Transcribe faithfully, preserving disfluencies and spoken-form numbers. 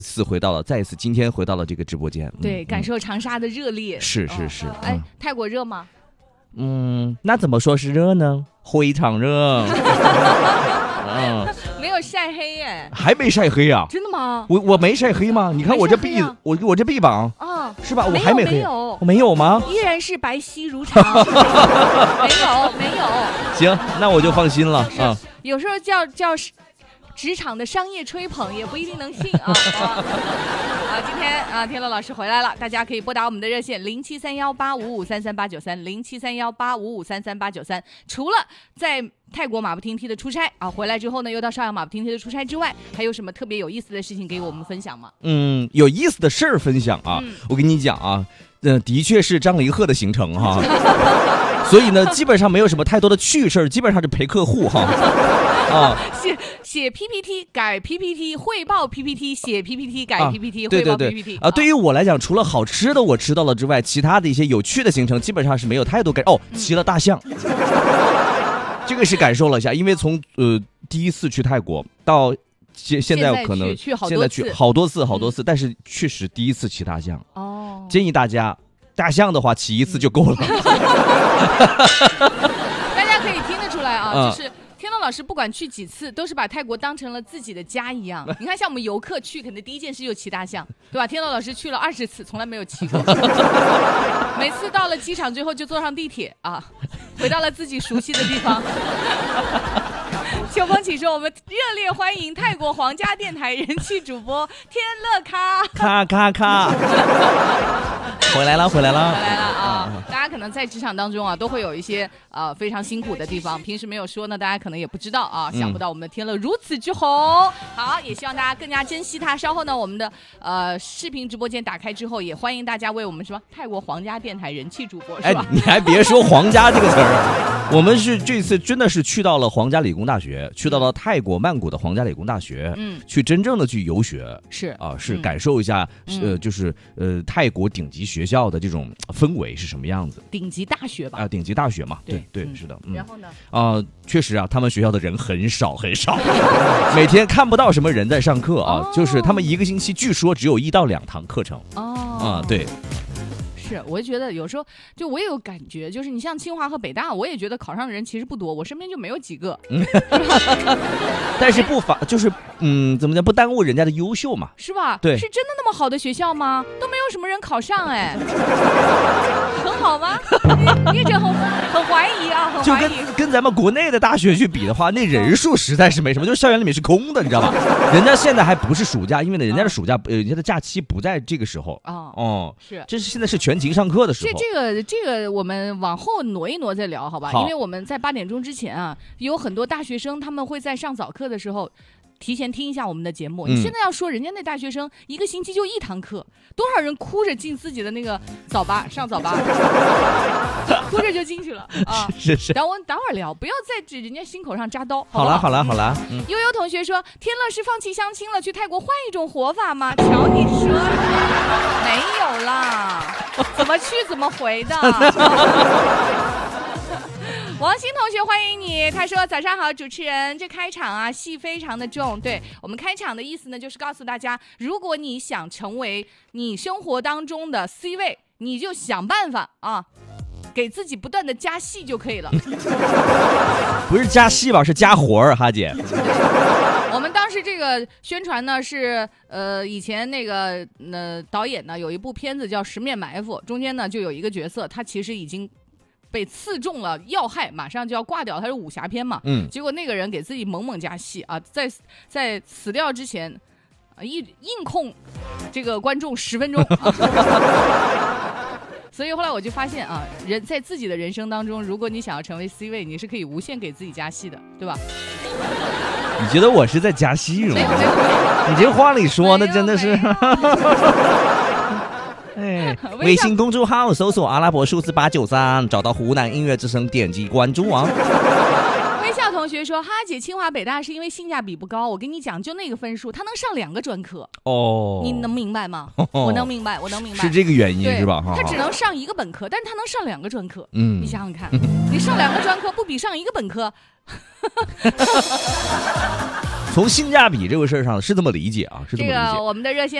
次回到了，再一次今天回到了这个直播间，嗯、 对，感受长沙的热烈。 是是是。 哦、哎、嗯，泰国热吗？ 嗯，那怎么说是热呢？非常热。嗯， 没有晒黑耶， 还没晒黑啊？ 真的吗？ 我我没晒黑吗？你看我这臂，啊、我我这臂膀啊，是吧？我还没黑， 没有， 我没有吗？ 依然是白皙如常。没有没有。 行，那我就放心了啊。 有时候叫叫职场的商业吹捧也不一定能信啊。啊，今天啊，天乐老师回来了，大家可以拨打我们的热线零七三幺八五五三三八九三零七三幺八五五三三八九三。除了在泰国马不停蹄的出差啊，回来之后呢，又到邵阳马不停蹄的出差之外，还有什么特别有意思的事情给我们分享吗？嗯， 有意思的事儿分享啊，嗯、我跟你讲啊，呃，的确是张凌赫的行程哈，所以呢，基本上没有什么太多的趣事儿，基本上是陪客户哈。啊， 写写 P P T 改 P P T 汇报 P P T 写 P P T 改 P P T 汇报 P P T 啊，对于我来讲，除了好吃的我吃到了之外，其他的一些有趣的行程基本上是没有太多感。哦，骑了大象，嗯、这个是感受了一下，因为从呃第一次去泰国到现现在可能去好现在去好多次好多次，嗯、但是确实第一次骑大象哦，建议大家大象的话骑一次就够了。 大家可以听得出来啊，就是。天乐老师不管去几次，都是把泰国当成了自己的家一样。你看，像我们游客去，肯定第一件事就骑大象，对吧？天乐老师去了二十次，从来没有骑过。每次到了机场，最后就坐上地铁啊，回到了自己熟悉的地方。秋风起说，我们热烈欢迎泰国皇家电台人气主播天乐咖咔咔咔。回来了，回来了， 回来了啊！大家可能在职场当中啊，都会有一些呃非常辛苦的地方，平时没有说呢，大家可能也不知道啊。想不到我们的天乐如此之红，好，也希望大家更加珍惜它。稍后呢，我们的呃视频直播间打开之后，也欢迎大家为我们什么泰国皇家电台人气主播，是吧？ 哎，你还别说皇家这个词儿，我们是这次真的是去到了皇家理工大学，去到了泰国曼谷的皇家理工大学，嗯，去真正的去游学， 是啊，是感受一下，嗯、呃，就是呃泰国顶级学。学校的这种氛围是什么样子？ 顶级大学吧， 啊、呃，顶级大学嘛，对 对, 对、嗯，是的、 嗯。然后呢？ 啊、呃，确实啊，他们学校的人很少很少，每天看不到什么人在上课啊，哦、就是他们一个星期据说只有一到两堂课程。哦，啊，对。 是，我就觉得有时候就我也有感觉，就是你像清华和北大，我也觉得考上的人其实不多，我身边就没有几个。嗯、 但是不乏就是嗯，怎么讲，不耽误人家的优秀嘛， 是吧？ 对， 是真的那么好的学校吗？都没有什么人考上哎，很好吗？你一直很很怀疑啊，很怀疑。 就跟跟咱们国内的大学去比的话，那人数实在是没什么，就是校园里面是空的，你知道吧？人家现在还不是暑假，因为呢，人家的暑假，呃，人家的假期不在这个时候。哦，哦， 是， 这是现在是全勤上课的时候。 这这个这个我们往后挪一挪再聊，好吧？好，因为我们在八点钟之前啊，有很多大学生他们会在上早课的时候。提前听一下我们的节目，你现在要说人家那大学生一个星期就一堂课，多少人哭着进自己的那个早八上早八，哭着就进去了啊！ 是是。 等我们等会儿聊，不要在这人家心口上扎刀。 好了好了好了。 嗯、悠悠同学说，天乐是放弃相亲了，去泰国换一种活法吗？瞧你说的，没有啦，怎么去怎么回的。王鑫同学欢迎你，他说早上好主持人，这开场啊戏非常的重，对我们开场的意思呢就是告诉大家，如果你想成为你生活当中的 C 位，你就想办法啊给自己不断的加戏就可以了。 不是加戏吧，是加活儿，哈姐。 我们当时这个宣传呢是呃以前那个呃导演呢有一部片子叫《十面埋伏》，中间呢就有一个角色，他其实已经被刺中了要害，马上就要挂掉，他是武侠片嘛，嗯，结果那个人给自己猛猛加戏啊，在在死掉之前，啊硬硬控这个观众十分钟，所以后来我就发现啊，人在自己的人生当中，如果你想要成为 C 位，你是可以无限给自己加戏的，对吧？ 你觉得我是在加戏吗？ 没有没有， 你这话里说的真的是。哎，微信公众号搜索阿拉伯数字八九三，找到湖南音乐之声，点击关注啊。 微笑同学说，哈姐清华北大是因为性价比不高，我跟你讲，就那个分数，他能上两个专科哦，你能明白吗？哦、我能明白，我能明白， 是这个原因是吧？ 他只能上一个本科，但是他能上两个专科，嗯，你想想看，你上两个专科不比上一个本科？ 从性价比这个事儿上是这么理解啊，是这这么理解。 个我们的热线